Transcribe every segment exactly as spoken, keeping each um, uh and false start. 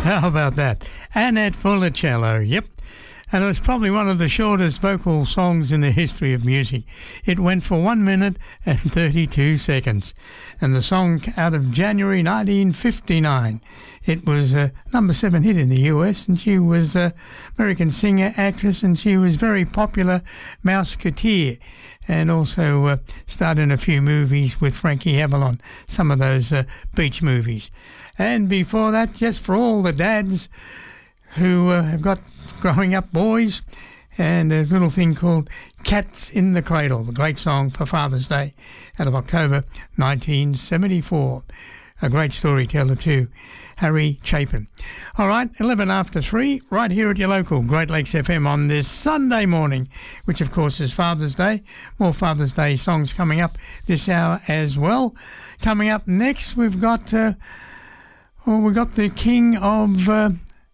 How about that? Annette Funicello, yep. And it was probably one of the shortest vocal songs in the history of music. It went for one minute and thirty-two seconds. And the song out of January nineteen fifty-nine. It was a number seven hit in the U S, and she was an American singer, actress, and she was very popular Mouseketeer, and also uh, starred in a few movies with Frankie Avalon, some of those uh, beach movies. And before that, just for all the dads who uh, have got growing up boys, and a little thing called Cats in the Cradle, the great song for Father's Day out of October nineteen seventy-four. A great storyteller too, Harry Chapin. All right, eleven after three, right here at your local Great Lakes F M on this Sunday morning, which of course is Father's Day. More Father's Day songs coming up this hour as well. Coming up next, we've got, uh, well, we've got the king of... Uh,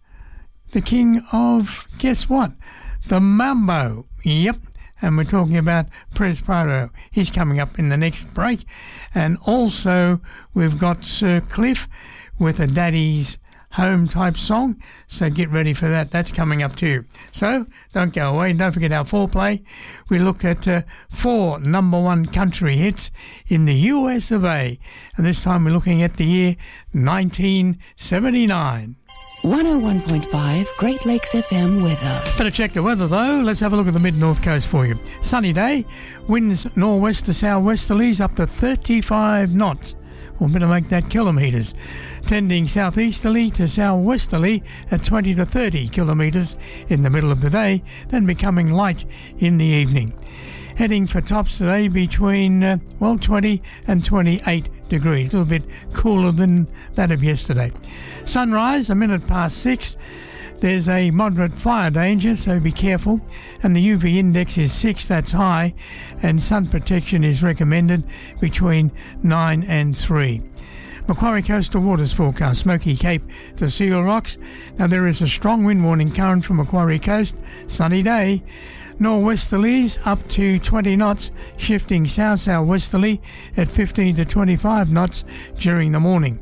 The king of, guess what? The Mambo. Yep. And we're talking about Perez Prado. He's coming up in the next break. And also we've got Sir Cliff with a Daddy's Home type song. So get ready for that. That's coming up too. So don't go away. Don't forget our foreplay. We look at uh, four number one country hits in the U S of A. And this time we're looking at the year nineteen seventy-nine. one oh one point five Great Lakes F M weather. Better check the weather though. Let's have a look at the mid-north coast for you. Sunny day, winds northwest to southwesterlies up to thirty-five knots. We'll better make that kilometres. Tending southeasterly to southwesterly at twenty to thirty kilometres in the middle of the day, then becoming light in the evening. Heading for tops today between, uh, well, twenty and twenty-eight degrees. A little bit cooler than that of yesterday. Sunrise, a minute past six. There's a moderate fire danger, so be careful. And the U V index is six, that's high. And sun protection is recommended between nine and three. Macquarie Coastal Waters forecast, Smoky Cape to Seal Rocks. Now there is a strong wind warning current from Macquarie Coast. Sunny day. Northwesterlies up to twenty knots, shifting south-southwesterly at fifteen to twenty-five knots during the morning.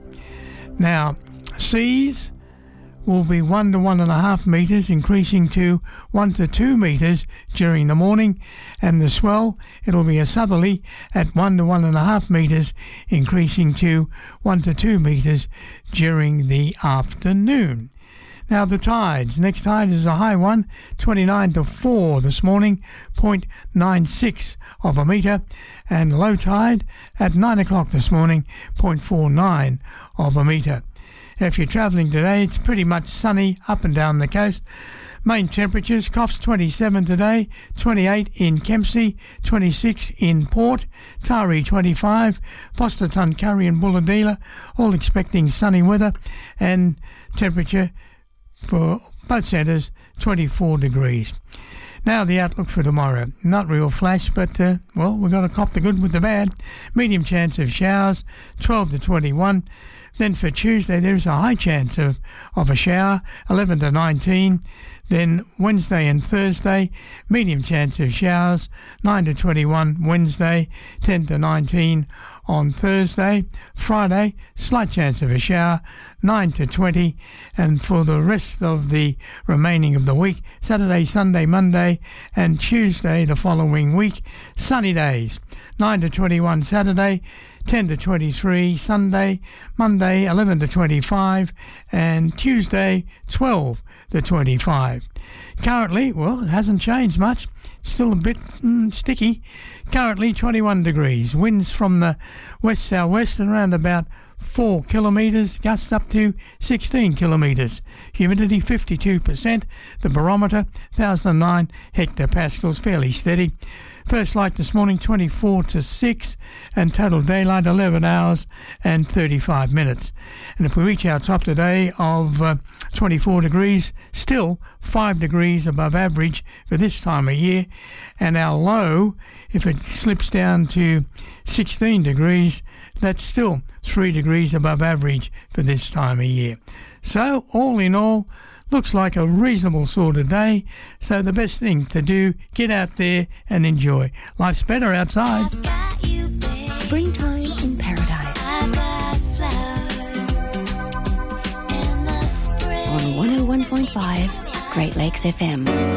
Now, seas will be one to one and a half metres, increasing to one to two metres during the morning, and the swell, it'll be a southerly at one to one and a half metres, increasing to one to two metres during the afternoon. Now the tides, next tide is a high one, twenty-nine to four this morning, zero point nine six of a metre, and low tide at nine o'clock this morning, zero point four nine of a metre. If you're travelling today, it's pretty much sunny up and down the coast. Main temperatures, Coffs twenty-seven today, twenty-eight in Kempsey, twenty-six in Port, Taree twenty-five, Foster Tuncurry and Bulladila, all expecting sunny weather, and temperature for both centres, twenty-four degrees. Now the outlook for tomorrow. Not real flash, but, uh, well, we've got to cop the good with the bad. Medium chance of showers, twelve to twenty-one. Then for Tuesday, there's a high chance of, of a shower, eleven to nineteen. Then Wednesday and Thursday, medium chance of showers, nine to twenty-one Wednesday, ten to nineteen on Thursday. Friday, slight chance of a shower, nine to twenty. And for the rest of the remaining of the week, Saturday, Sunday, Monday, and Tuesday the following week, sunny days, nine to twenty-one Saturday, ten to twenty-three Sunday, Monday eleven to twenty-five, and Tuesday twelve to twenty-five. Currently, well, it hasn't changed much. Still a bit mm, sticky. Currently twenty-one degrees. Winds from the west-southwest and around about four kilometres, gusts up to sixteen kilometres. Humidity fifty-two percent. The barometer one thousand nine hectopascals, fairly steady. First light this morning twenty-four to six, and total daylight eleven hours and thirty-five minutes. And if we reach our top today of uh, twenty-four degrees, still five degrees above average for this time of year, and our low, if it slips down to sixteen degrees, that's still three degrees above average for this time of year. So all in all, looks like a reasonable sort of day, so the best thing to do, get out there and enjoy. Life's better outside. You, Springtime in Paradise. on one oh one point five Great Lakes F M.